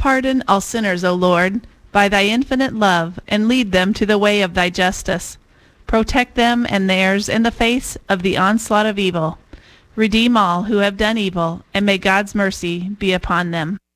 pardon all sinners, O Lord, by thy infinite love, and lead them to the way of thy justice. Protect them and theirs in the face of the onslaught of evil. Redeem all who have done evil, and may God's mercy be upon them.